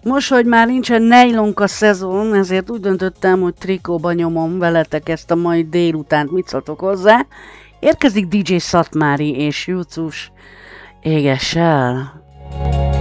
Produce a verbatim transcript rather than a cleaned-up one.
Most, hogy már nincsen nejlonka szezon, ezért úgy döntöttem, hogy trikóba nyomom veletek ezt a mai délutánt, mit szóltok hozzá. Érkezik dé dzsé Szatmári és Jucus, éges el!